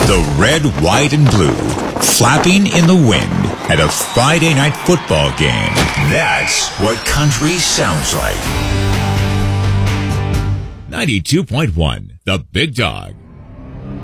The red, white, and blue, flapping in the wind at a Friday night football game. That's what country sounds like. 92.1, The Big Dog.